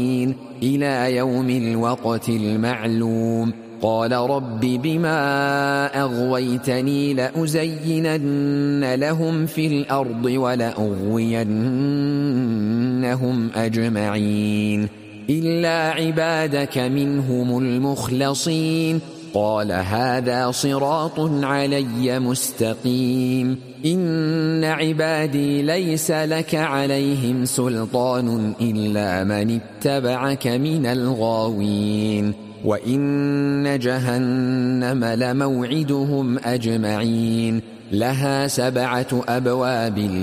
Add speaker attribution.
Speaker 1: إلى يوم الوقت المعلوم قال رب بما أغويتني لأزينن لهم في الأرض ولأغوينهم أجمعين إلا عبادك منهم المخلصين قال هذا صراط علي مستقيم إن عبادي ليس لك عليهم سلطان إلا من اتبعك من الغاوين وإن جهنم لموعدهم أجمعين لها 7 أبواب